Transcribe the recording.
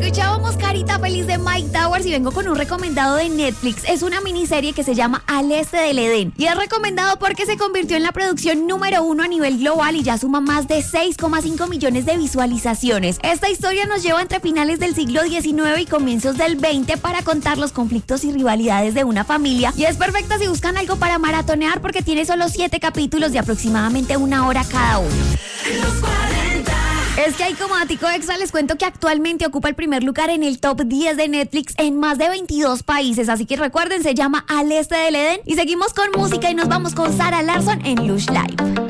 Escuchábamos Carita Feliz de Mike Towers y vengo con un recomendado de Netflix. Es una miniserie que se llama Al Este del Edén y es recomendado porque se convirtió en la producción número 1 a nivel global y ya suma más de 6,5 millones de visualizaciones. Esta historia nos lleva entre finales del siglo XIX y comienzos del XX para contar los conflictos y rivalidades de una familia y es perfecta si buscan algo para maratonear porque tiene solo 7 capítulos de aproximadamente 1 hora cada uno. Es que ahí como Atico Extra les cuento que actualmente ocupa el primer lugar en el top 10 de Netflix en más de 22 países, así que recuerden, se llama Al Este del Edén y seguimos con música y nos vamos con Zara Larsson en Lush Live.